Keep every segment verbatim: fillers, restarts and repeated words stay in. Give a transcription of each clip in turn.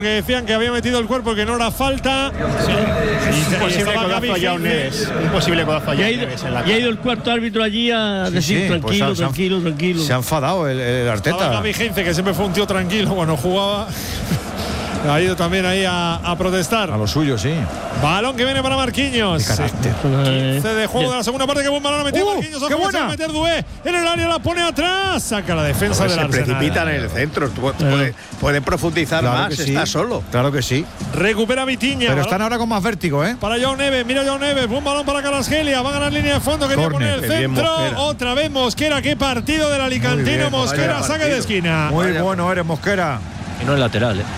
que decían que había metido el cuerpo, que no era falta. Sí. Y, un posible codazo a Yao Neves. Un posible codazo a Yao Neves en la cara. Y ha ido el cuarto árbitro allí a Sí, decir sí, tranquilo, pues se ha- tranquilo, tranquilo. Se ha enfadado el, el Estaba Arteta. Gaby Heinze, que siempre fue un tío tranquilo cuando jugaba. Ha ido también ahí a, a protestar. A lo suyo, sí. Balón que viene para Marquinhos. De carácter. quince de juego de la segunda parte. Qué buen balón ha metido ¡Uh, Marquinhos. qué Ojo, que se va buena! a meter Doué en el área, la pone atrás. Saca la defensa Hombre, del se Arsenal. precipitan en el centro. Puede, puede profundizar Claro más, que sí. está solo. Claro que sí. Recupera Vitinha. Pero están ahora con más vértigo, ¿eh? Para Joao Neves, mira Joao Neves, buen balón para Carrasquelia, va a ganar línea de fondo, quería Córner. poner el Qué bien centro, Mosquera. otra vez Mosquera, qué partido del Alicantino, Muy bien, Mosquera, vaya saque partido. de esquina. Muy Vaya. bueno eres, Mosquera. Y no es lateral, ¿eh?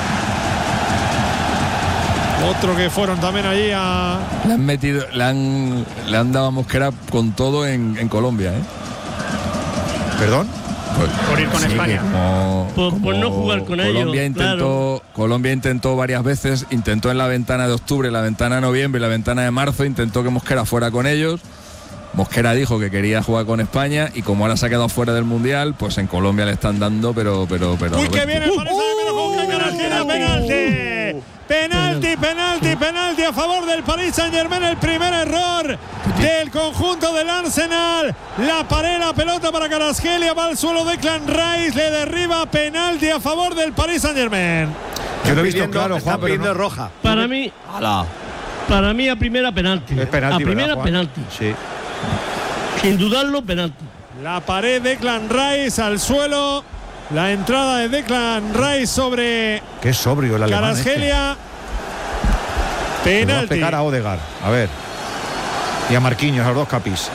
Otro que fueron también allí a... Le han metido, le han, le han dado a Mosquera con todo en, en Colombia, ¿eh? ¿Perdón? Pues, Por ir con sí, España. Como, Por- por como no jugar con Colombia ellos, intentó, Colombia intentó varias veces, intentó en la ventana de octubre, la ventana de noviembre y la ventana de marzo, intentó que Mosquera fuera con ellos. Mosquera dijo que quería jugar con España y como ahora se ha quedado fuera del Mundial, pues en Colombia le están dando, pero, pero, pero. Uy, que viene el Paris Saint-Germain, ojo, que Carrasquilla, penalti. Penalti, penalti, penalti a favor del Paris Saint-Germain, el primer error del conjunto del Arsenal. La pared, la pelota para Carrasquilla, va al suelo Declan Rice, le derriba, penalti a favor del Paris Saint-Germain. Yo lo he visto Pidiendo- claro, están Juan, pero pidiendo no. roja. Para mí, ¡Hala! para mí a primera penalti. Es penalti, a primera ¿verdad, Juan? penalti. Sí. Sin dudarlo, penalti. La pared de Declan Rice al suelo, la entrada de Declan Rice sobre Qué sobrio el alemán. este. Carrasquilla. Le va a Penalti. pegar a Odegaard. A ver. Y a Marquinhos, a los dos capis.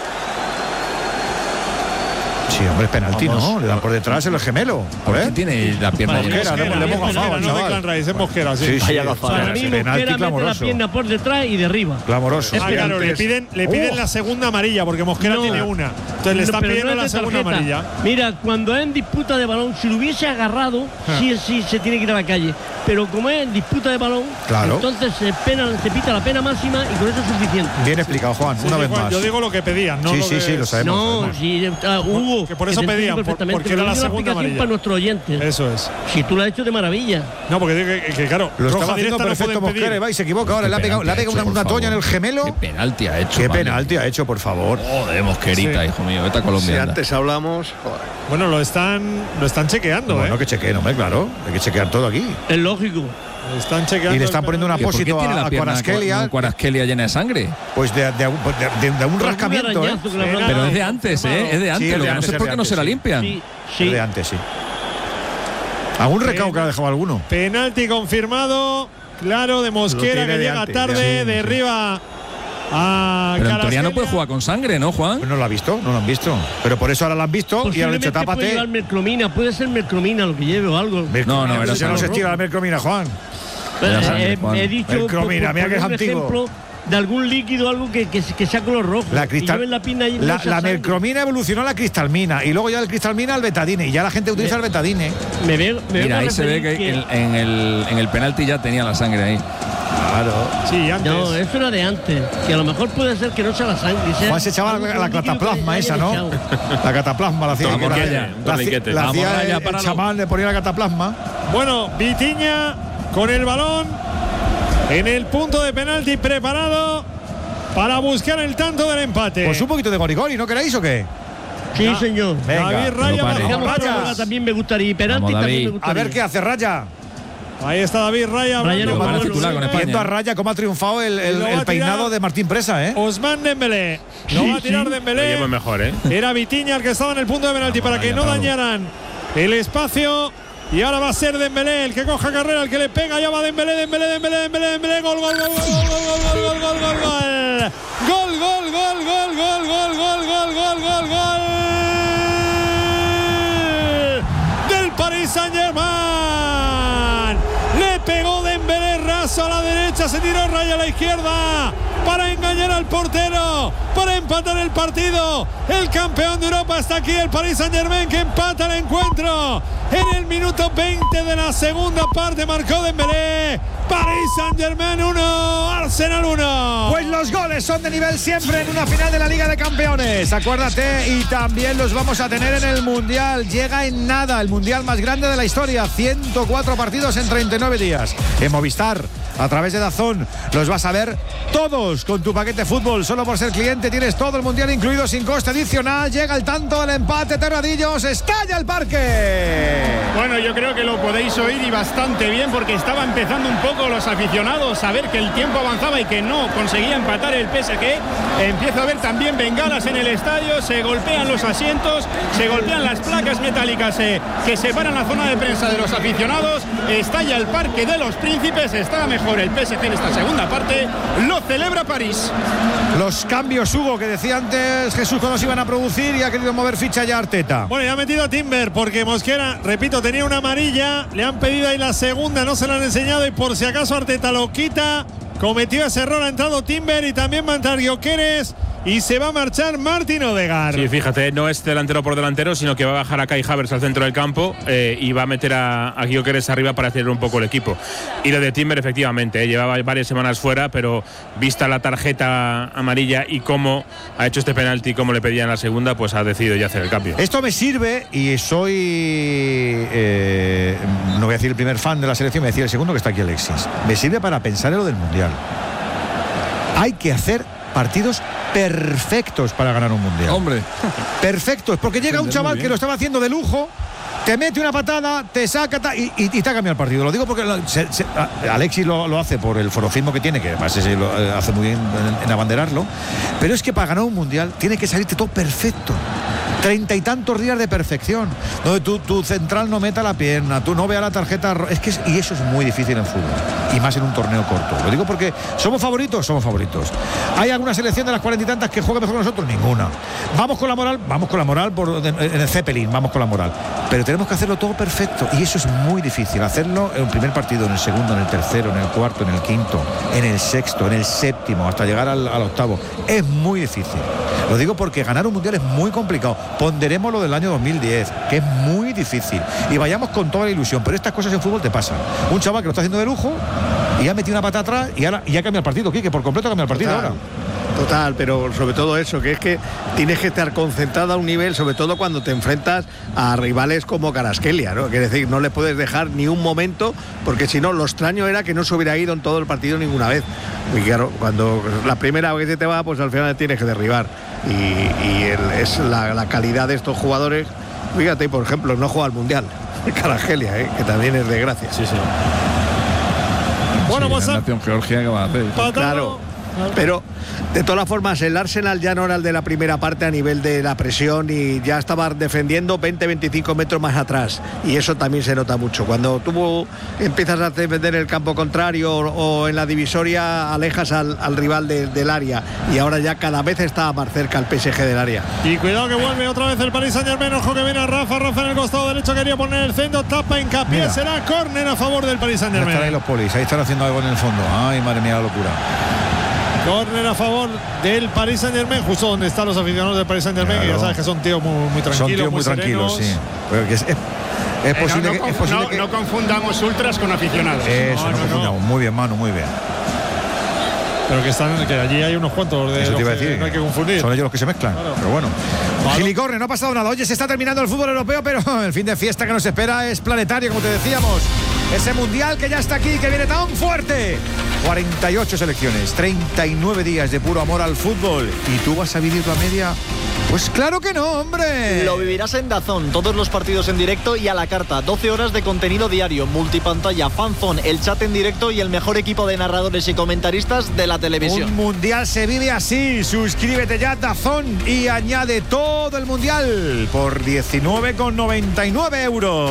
Sí, hombre, es penalti, Vamos. ¿no? Le dan por detrás el gemelo. A ¿Por qué ver. tiene la pierna Vale, llena? Mosquera, le, Mosquera, le hemos Mosquera, gafado al no chaval. Declan Rice, es Mosquera, sí. Sí, sí. Vaya gafada. Para mí, Penalti Mosquera mete la clamoroso. pierna por detrás y derriba. Clamoroso. Es Ah, que claro, le antes- piden, le piden Oh. la segunda amarilla porque Mosquera No. tiene una. Entonces le están Pero pidiendo no la es de segunda tarjeta. amarilla. Mira, cuando es en disputa de balón, si lo hubiese agarrado, sí, sí se tiene que ir a la calle. Pero como es en disputa de balón, Claro. entonces se, pena, se pita la pena máxima y con eso es suficiente. Bien explicado, Juan. Sí, una sí, vez Juan, más. Yo digo lo que pedían, no sí, lo sí, que sí, lo sabemos. No, sabemos. sí, ah, Hugo. Que por eso te entiendo pedían, por- perfectamente, porque era pero la yo segunda explicación amarilla. para nuestros oyentes. Eso es. Si tú lo has hecho de maravilla. No, porque digo que, que, claro, Lo roja estaba haciendo directa no perfecto pueden Mosquera y pedir. va y se equivoca ahora. Le ha pegado, le ha pegado una, una toña en el gemelo. ¿Qué penalti ha hecho? ¿Qué vale? penalti ha hecho, por favor? Joder, Mosquerita, Sí. hijo mío. Vete a Si Colombia. anda. antes hablamos. Joder. Bueno, lo están, lo están chequeando, Bueno, ¿eh? que chequeen, hombre, claro. Hay que chequear todo aquí. Es lógico. Lo están chequeando. Y le están el poniendo una penalti. ¿Por qué apósito tiene a, la a pierna Kvaratskhelia, Kvaratskhelia llena de sangre? pues de, de, de, de- de un Algún rascamiento, ¿eh? arañazo que le habrán Pero dado. es de antes, ¿eh? Es de antes. es de Lo que no antes, sé es por de qué no se la antes, sí. limpian. Sí, Es sí. de antes, sí. Algún recao que le ha dejado alguno. Penalti confirmado. Claro, de Mosquera tiene que de llega antes, tarde, sí, derriba a Pero en teoría no Kvaratskhelia. puede jugar con sangre, ¿no, Juan? Pues no lo ha visto, no lo han visto. Pero por eso ahora lo han visto y ahora han dicho Posiblemente puede tápate. llevar mercromina, puede ser mercromina lo que lleve o algo. No, no, era ya no sangre. se estira la mercromina, Juan. Pero, Era sangre, eh, Juan. he dicho Mercromina, por- por mira que es poner un antiguo. ejemplo de algún líquido, algo que, que, que sea color rojo. La Y cristal, lleven la pierna y la, mucha la sangre. mercromina evolucionó a la cristalmina y luego ya del cristalmina al betadine y ya la gente utiliza el betadine. Me veo, me Mira, vengo a ahí se ve referir que, en, en el, en el penalti ya tenía la sangre ahí. Claro. Sí, antes. No, eso era de antes. Que a lo mejor puede ser que no sea la sangre. sea Juan se echaba algo la, con la líquido cataplasma que esa, hayan ¿no? echado. La cataplasma la hacía. Torniquete, la, un hacía- torniquete. la Vamos, hacía Raya, el, el páralo. chamán, le ponía la cataplasma. Bueno, Vitinha con el balón en el punto de penalti preparado para buscar el tanto del empate. Pues un poquito de gorigori, ¿no queréis o qué? Sí, Ya. señor. Venga, David Raya no pare. bajo Digamos, rayas. Raya también me gustaría. Y penalti Vamos, también David. me A gustaría. ver qué hace Raya. Ahí está David Raya. Raya hablando no con va a Osman titular con España. Viendo a Raya cómo ha triunfado el, el- Lo va el a peinado tirar. de Martín Presa, ¿eh? Osman Dembélé. Lo va a tirar sí. Lo Dembélé. llevo mejor, ¿eh? Era Vitinha el que estaba en el punto de penalti para que no dañaran el espacio. Y ahora va a ser Dembélé el que coja carrera, el que le pega. Ya va Dembélé, Dembélé, Dembélé, Dembélé, Dembélé. Gol, gol, gol, gol, gol, gol, gol, gol, gol, gol. Gol, gol, gol, gol, gol, gol, gol, gol, gol, gol, gol. Del Paris Saint-Germain. Le pegó Dembélé raso a la derecha, se tiró Raya a la izquierda para engañar al portero, para empatar el partido. El campeón de Europa está aquí, el Paris Saint-Germain, que empata el encuentro En el minuto veinte de la segunda parte marcó Dembélé. Paris Saint-Germain uno, Arsenal uno. Pues los goles son de nivel siempre en una final de la Liga de Campeones. Acuérdate, y también los vamos a tener en el Mundial. Llega en nada, el Mundial más grande de la historia. ciento cuatro partidos en treinta y nueve días. En Movistar, a través de DAZN, los vas a ver todos con tu paquete fútbol. Solo por ser cliente tienes todo el Mundial incluido sin coste adicional. Llega el tanto, el empate, Terradillos, estalla el parque. Bueno, yo creo que lo podéis oír y bastante bien, porque estaba empezando un poco los aficionados a ver que el tiempo avanzaba y que no conseguía empatar el P S G. Empieza a ver también bengalas en el estadio, se golpean los asientos, se golpean las placas metálicas eh, que separan la zona de prensa de los aficionados. Estalla el Parque de los Príncipes, está mejor el P S G en esta segunda parte, lo celebra París. Los cambios, Hugo, que decía antes Jesús cuando se iban a producir, y ha querido mover ficha ya Arteta. Bueno, ya ha metido a Timber porque Mosquera, repito, tenía una amarilla, le han pedido ahí la segunda, no se la han enseñado y por si acaso Arteta lo quita. Cometió ese error, ha entrado Timber y también va a entrar Gyökeres y se va a marchar Martin Odegaard. Sí, fíjate, no es delantero por delantero, sino que va a bajar a Kai Havertz al centro del campo eh, y va a meter a, a Gyökeres arriba para acelerar un poco el equipo. Y lo de Timber, efectivamente, eh, llevaba varias semanas fuera, pero vista la tarjeta amarilla y cómo ha hecho este penalti, cómo le pedían la segunda, pues ha decidido ya hacer el cambio. Esto me sirve, y soy, eh, no voy a decir el primer fan de la selección, me decía el segundo, que está aquí Alexis. Me sirve para pensar en lo del Mundial. Hay que hacer partidos perfectos para ganar un Mundial. Hombre. Perfectos, porque llega un chaval que lo estaba haciendo de lujo, te mete una patada, te saca ta, y, y, y te ha cambiado el partido. Lo digo porque se, se, Alexis lo, lo hace por el forofismo que tiene, que además se lo hace muy bien en, en abanderarlo, pero es que para ganar un Mundial tiene que salirte todo perfecto. Treinta y tantos días de perfección, donde tu, tu central no meta la pierna, tú no veas la tarjeta. Es que es, y eso es muy difícil en fútbol, y más en un torneo corto. Lo digo porque somos favoritos, somos favoritos. ¿Hay alguna selección de las cuarenta y tantas que juegue mejor que nosotros? Ninguna. Vamos con la moral, vamos con la moral por, en el Zeppelin, vamos con la moral. Pero tenemos que hacerlo todo perfecto, y eso es muy difícil. Hacerlo en el primer partido, en el segundo, en el tercero, en el cuarto, en el quinto, en el sexto, en el séptimo, hasta llegar al, al octavo. Es muy difícil. Lo digo porque ganar un Mundial es muy complicado. Ponderemos lo del año dos mil diez, que es muy difícil, y vayamos con toda la ilusión, pero estas cosas en fútbol te pasan. Un chaval que lo está haciendo de lujo y ha metido una pata atrás y ahora y ya cambia el partido, Quique, por completo cambia el partido. Total, ahora. Total, pero sobre todo eso, que es que tienes que estar concentrado a un nivel, sobre todo cuando te enfrentas a rivales como Kvaratskhelia, ¿no? Es decir, no le puedes dejar ni un momento, porque si no, lo extraño era que no se hubiera ido en todo el partido ninguna vez. Y claro, cuando la primera vez que te va, pues al final tienes que derribar. Y, y el, es la, la calidad de estos jugadores. Fíjate, por ejemplo, no juega al Mundial Kvaratskhelia, ¿eh? Que también es de gracia. Sí, sí. Bueno, sí, pues la nación Georgia, ¿qué va a hacer? Claro, pero de todas formas el Arsenal ya no era el de la primera parte a nivel de la presión, y ya estaba defendiendo veinte a veinticinco metros más atrás, y eso también se nota mucho. Cuando tú empiezas a defender el campo contrario o, o en la divisoria, alejas al, al rival de, del área, y ahora ya cada vez está más cerca el P S G del área. Y cuidado que vuelve otra vez el Paris Saint-Germain. Ojo que viene a Rafa, Rafa en el costado derecho, quería poner el centro, tapa, hincapié. Mira, será córner a favor del Paris Saint-Germain. Están ahí los polis, ahí están haciendo algo en el fondo. Ay, madre mía, la locura. Córner a favor del Paris Saint-Germain, justo donde están los aficionados del Paris Saint-Germain, claro. Que ya sabes que son tíos muy, muy tranquilos. Son tíos muy, muy tranquilos, serenos. sí. Pero que es, es, es posible, eh, no, que, es posible no, que... no confundamos ultras con aficionados. Eso, no, no, no, confundamos. no. Muy bien, Manu, muy bien. Pero que están, que allí hay unos cuantos de Eso te iba a que decir. no hay que confundir. Son ellos los que se mezclan. Claro. Pero bueno. Gilicorre, no ha pasado nada. Oye, se está terminando el fútbol europeo, pero el fin de fiesta que nos espera es planetario, como te decíamos. Ese mundial que ya está aquí, que viene tan fuerte. cuarenta y ocho selecciones, treinta y nueve días de puro amor al fútbol. ¿Y tú vas a vivir la media? Pues claro que no, hombre. Lo vivirás en DAZN, todos los partidos en directo y a la carta. doce horas de contenido diario, multipantalla, fanzone, el chat en directo y el mejor equipo de narradores y comentaristas de la televisión. Un mundial se vive así. Suscríbete ya a DAZN y añade todo el mundial por diecinueve con noventa y nueve euros.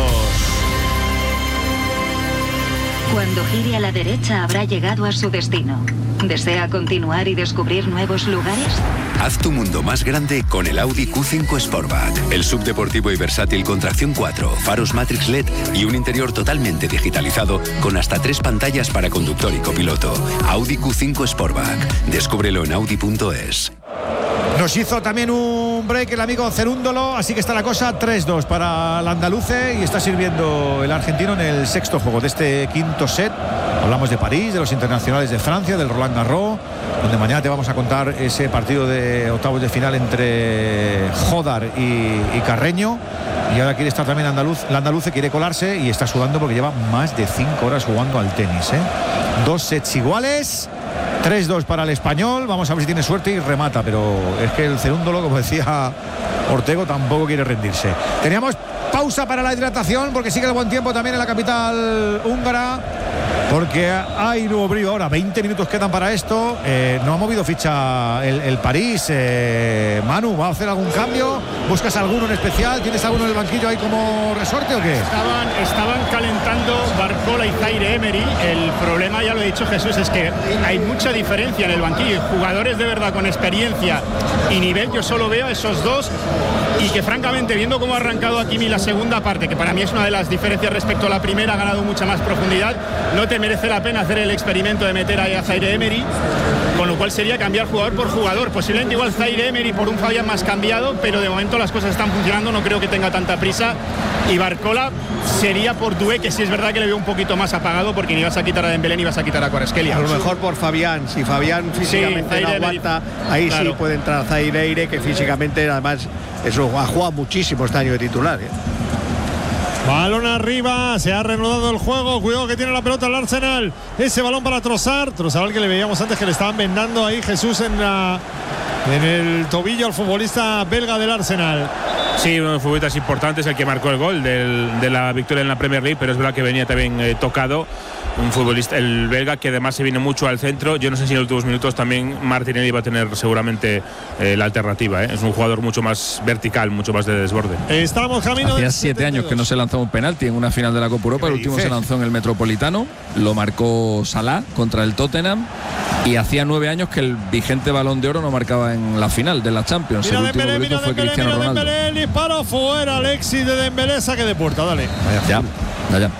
Cuando gire a la derecha habrá llegado a su destino. ¿Desea continuar y descubrir nuevos lugares? Haz tu mundo más grande con el Audi Q cinco Sportback. El subdeportivo y versátil con tracción cuatro, faros Matrix L E D y un interior totalmente digitalizado con hasta tres pantallas para conductor y copiloto. Audi Q cinco Sportback. Descúbrelo en audi punto es. Nos hizo también un break el amigo Cerúndolo, así que está la cosa tres dos para el andaluce y está sirviendo el argentino en el sexto juego de este quinto set. Hablamos de París, de los internacionales de Francia, del Roland Garros, donde mañana te vamos a contar ese partido de octavos de final entre Jodar y, y Carreño. Y ahora quiere estar también andaluz, la andaluce quiere colarse y está sudando porque lleva más de cinco horas jugando al tenis, ¿eh? Dos sets iguales, tres dos para el español. Vamos a ver si tiene suerte y remata, pero es que el Cerúndolo, como decía Ortego, tampoco quiere rendirse. Teníamos pausa para la hidratación porque sigue el buen tiempo también en la capital húngara, porque hay nuevo brío ahora. veinte minutos quedan para esto. Eh, no ha movido ficha el, el París. eh, Manu, ¿va a hacer algún cambio? ¿Buscas alguno en especial? ¿Tienes alguno en el banquillo ahí como resorte o qué? Estaban, estaban calentando Barcola y Zaire Emery. El problema, ya lo he dicho Jesús, es que hay mucha diferencia en el banquillo. Jugadores de verdad con experiencia y nivel, yo solo veo a esos dos, y que francamente, viendo cómo ha arrancado Hakimi la segunda parte, que para mí es una de las diferencias respecto a la primera, ha ganado mucha más profundidad, no te merece la pena hacer el experimento de meter ahí a Zaire Emery, con lo cual sería cambiar jugador por jugador. Posiblemente igual Zaire Emery por un Fabián más cambiado, pero de momento las cosas están funcionando, no creo que tenga tanta prisa. Y Barcola sería por Doué, que sí es verdad que le veo un poquito más apagado, porque ni vas a quitar a Dembélé ni vas a quitar a Kvaratskhelia. A lo mejor por Fabián, si Fabián físicamente sí, no aguanta, ahí claro, sí puede entrar Zaire, que físicamente además eso ha jugado muchísimo este año de titular, ¿eh? Balón arriba, se ha reanudado el juego. Cuidado que tiene la pelota el Arsenal. Ese balón para Trossard. Trossard, que le veíamos antes que le estaban vendando ahí Jesús en, la, en el tobillo al futbolista belga del Arsenal. Sí, uno de los futbolistas importantes, el que marcó el gol del, de la victoria en la Premier League, pero es verdad que venía también eh, tocado. Un futbolista, el belga, que además se vino mucho al centro. Yo no sé si en los últimos minutos también Martinelli va a tener seguramente eh, la alternativa, ¿eh? Es un jugador mucho más vertical, mucho más de desborde. Estamos camino. Hacía siete años que no se lanzaba un penalti en una final de la Copa Europa. El último se lanzó en el Metropolitano, lo marcó Salah contra el Tottenham, y hacía nueve años que el vigente Balón de Oro no marcaba en la final de la Champions. Mira el último Dembélé, golito fue Dembélé, Cristiano mira Ronaldo. Dembélé, el disparo fuera, Alexis de Dembélé, saque de puerta, dale. Ya, ya, ya.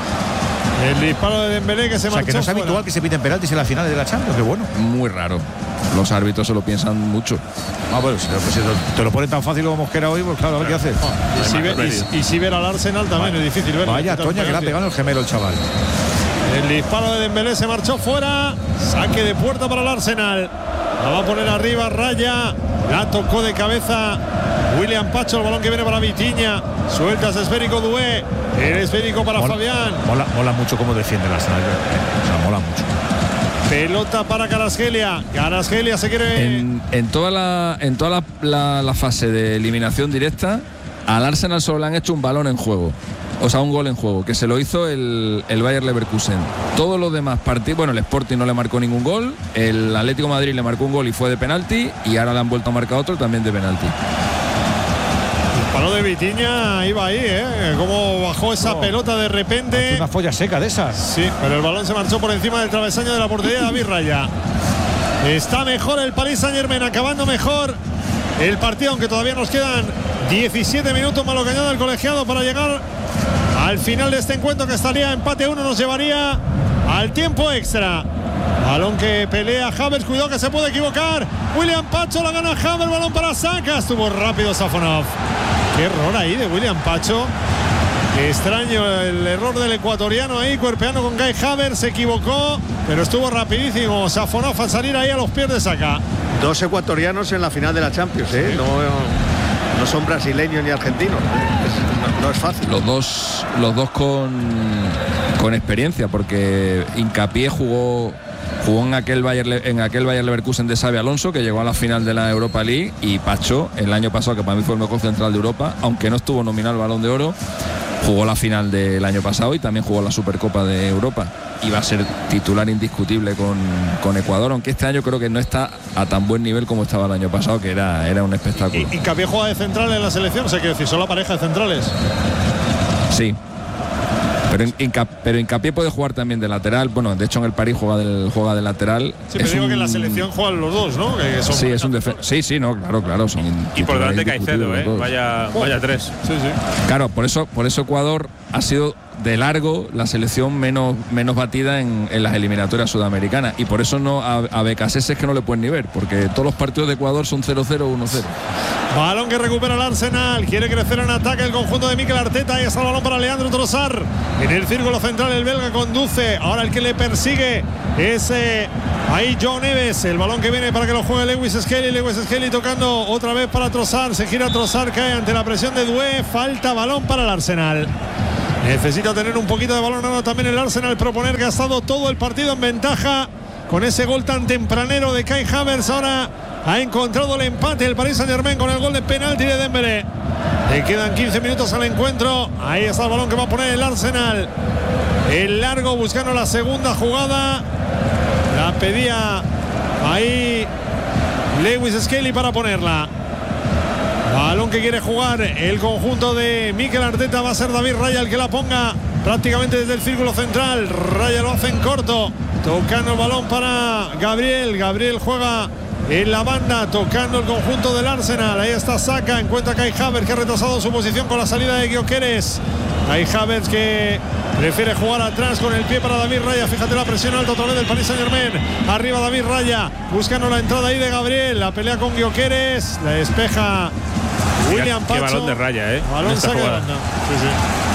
El disparo de Dembélé que se o sea, marchó que no es fuera. habitual que se piten penaltis en la final de la Champions, qué bueno. Muy raro. Los árbitros se lo piensan mucho. Ah, bueno, si, pues, si te lo ponen tan fácil como Mosquera hoy, pues claro, a ver qué hace. Ah, y, si ve, y, y si ver al Arsenal también vale. Es difícil verlo. Vaya, Toña, que le ha pegado el gemelo el chaval. El disparo de Dembélé se marchó fuera. Saque de puerta para el Arsenal. La va a poner arriba, Raya. La tocó de cabeza William Pacho, el balón que viene para Vitinha. Sueltas esférico Doué. El esférico para mola, Fabián. Mola, mola mucho cómo defiende el Arsenal. O sea, mola mucho. Pelota para Kvaratskhelia. Kvaratskhelia se quiere. En, en toda, la, en toda la, la, la fase de eliminación directa, al Arsenal solo le han hecho un balón en juego. O sea, un gol en juego, que se lo hizo el, el Bayer Leverkusen. Todos los demás partidos, bueno, el Sporting no le marcó ningún gol, el Atlético de Madrid le marcó un gol y fue de penalti, y ahora le han vuelto a marcar otro también de penalti. El palo de Vitinha iba ahí, ¿eh? Cómo bajó esa oh. pelota de repente. Una folla seca de esas. Sí, pero el balón se marchó por encima del travesaño de la portería de David Raya. Está mejor el Paris Saint-Germain, acabando mejor el partido, aunque todavía nos quedan diecisiete minutos más lo que añade el colegiado para llegar al final de este encuentro, que estaría empate uno, nos llevaría al tiempo extra. Balón que pelea Havertz, cuidado que se puede equivocar. William Pacho, la gana Havertz, balón para Saka, estuvo rápido Safonov. Qué error ahí de William Pacho. Extraño el error del ecuatoriano ahí, cuerpeando con Kai Havertz, se equivocó, pero estuvo rapidísimo Safonov al salir ahí a los pies de Saka. Dos ecuatorianos en la final de la Champions, ¿eh? Sí. No, no son brasileños ni argentinos, es, no, no es fácil. Los dos, los dos con, con experiencia, porque Hincapié jugó jugó en aquel Bayer, en aquel Bayer Leverkusen de Xabi Alonso, que llegó a la final de la Europa League, y Pacho el año pasado, que para mí fue el mejor central de Europa, aunque no estuvo nominado al Balón de Oro, jugó la final del año pasado y también jugó la Supercopa de Europa. Iba a ser titular indiscutible con, con Ecuador, aunque este año creo que no está a tan buen nivel como estaba el año pasado, que era, era un espectáculo. ¿Y Hincapié juega de central en la selección? O sea, quiero decir, ¿son la pareja de centrales? Sí. Pero, Inca, pero Hincapié puede jugar también de lateral. Bueno, de hecho en el París juega, del, juega de lateral. Sí, pero digo un, que en la selección juegan los dos, ¿no? Que son sí, es un defen- sí, sí, no, claro, claro. Son y por delante Caicedo, ¿eh? Vaya, vaya tres. Sí, sí. Claro, por eso, por eso Ecuador ha sido de largo la selección menos, menos batida en, en las eliminatorias sudamericanas, y por eso no a, a Becasés es que no le pueden ni ver, porque todos los partidos de Ecuador son cero cero, uno cero. Balón que recupera el Arsenal, quiere crecer en ataque el conjunto de Mikel Arteta. Ahí está el balón para Leandro Trossard. En el círculo central el belga conduce. Ahora el que le persigue es eh, ahí Joe Neves. El balón que viene para que lo juegue Lewis Skelly. Lewis Skelly tocando otra vez para Trossard. Se gira Trossard, cae ante la presión de Doué. Falta balón para el Arsenal. Necesita tener un poquito de balón ahora también el Arsenal, proponer, que ha estado todo el partido en ventaja con ese gol tan tempranero de Kai Havertz. Ahora ha encontrado el empate el Paris Saint-Germain con el gol de penalti de Dembélé. Le quedan quince minutos al encuentro. Ahí está el balón que va a poner el Arsenal. El largo buscando la segunda jugada. La pedía ahí Lewis Skelly para ponerla. Balón que quiere jugar el conjunto de Mikel Arteta. Va a ser David Raya el que la ponga prácticamente desde el círculo central. Raya lo hace en corto, tocando el balón para Gabriel. Gabriel juega en la banda, tocando el conjunto del Arsenal. Ahí está Saka, encuentra a Kai Havertz, que ha retrasado su posición con la salida de Gyökeres. Kai Havertz que prefiere jugar atrás con el pie para David Raya. Fíjate la presión alta otra vez del Paris Saint-Germain. Arriba David Raya, buscando la entrada ahí de Gabriel. La pelea con Gyökeres, la despeja William Pacho. Qué balón de Raya, ¿eh? Balón saque de banda. Sí, sí.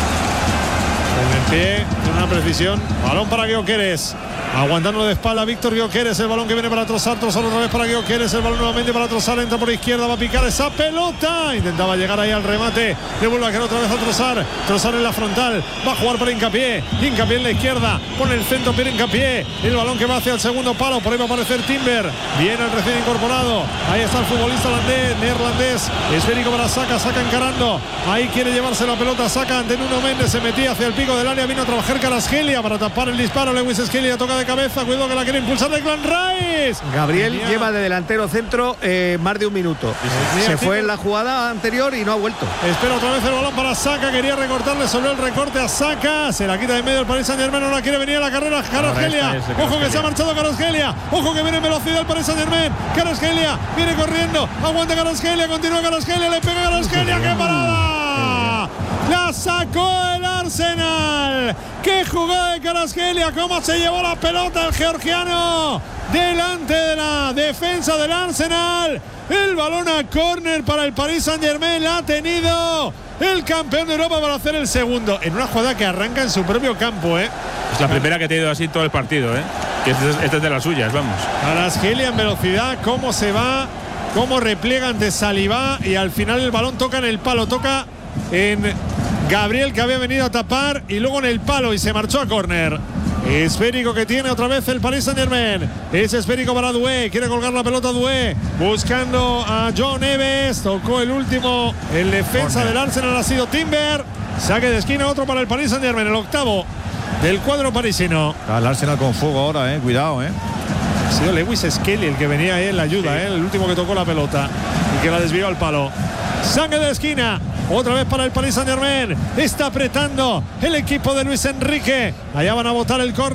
En el pie, con una precisión. Balón para Gyökeres. Aguantando de espalda Víctor Gyökeres. El balón que viene para Trossard. Trossard otra vez para Gyökeres. El balón nuevamente para Trossard. Entra por izquierda. Va a picar esa pelota. Intentaba llegar ahí al remate. Le vuelve a quedar otra vez a Trossard. Trossard en la frontal. Va a jugar para Hincapié. Hincapié en la izquierda. Pone el centro. Pierre Hincapié. El balón que va hacia el segundo palo. Por ahí va a aparecer Timber. Viene el recién incorporado. Ahí está el futbolista holandés, neerlandés. Esférico para Saka. Saka encarando. Ahí quiere llevarse la pelota. Saka ante Nuno Méndez. Se metía hacia el pico del área. Vino a trabajar Kvaratskhelia para tapar el disparo. Lewis Skelly toca de cabeza, cuidado que la quiere impulsar Declan Rice. Gabriel Venía. lleva de delantero centro eh, más de un minuto. Venía Se fue en la jugada anterior y no ha vuelto. Espera otra vez el balón para Saka, quería recortarle sobre el recorte a Saka. Se la quita de medio el Paris Saint-Germain, ahora quiere venir a la carrera Kvaratskhelia. Ojo que se ha marchado Kvaratskhelia. Ojo que viene en velocidad el Paris Saint-Germain. Kvaratskhelia viene corriendo, aguanta Kvaratskhelia, continúa Kvaratskhelia, le pega Kvaratskhelia, ¡qué parada! La sacó el Arsenal. ¡Qué jugada de Kvaratskhelia! ¿Cómo se llevó la pelota el georgiano delante de la defensa del Arsenal? El balón a córner para el Paris Saint-Germain. La ha tenido el campeón de Europa para hacer el segundo. En una jugada que arranca en su propio campo, ¿eh? Es la primera que ha tenido así todo el partido, ¿eh? Que esta es, este es de las suyas, vamos. Kvaratskhelia en velocidad, cómo se va, cómo repliega ante Saliba, y al final el balón toca en el palo, toca en Gabriel, que había venido a tapar, y luego en el palo y se marchó a córner. Esférico que tiene otra vez el Paris Saint-Germain. Es esférico para Doué. Quiere colgar la pelota Doué. Buscando a Joe Neves. Tocó el último. El defensa Corner. del Arsenal ha sido Timber. Saque de esquina otro para el Paris Saint-Germain. El octavo del cuadro parisino. El Arsenal con fuego ahora, eh. Cuidado, eh. Ha sido Lewis Skelly el que venía ahí en la ayuda, sí. eh. El último que tocó la pelota y que la desvió al palo. Saque de esquina. Otra vez para el Paris Saint-Germain. Está apretando el equipo de Luis Enrique. Allá van a botar el córner.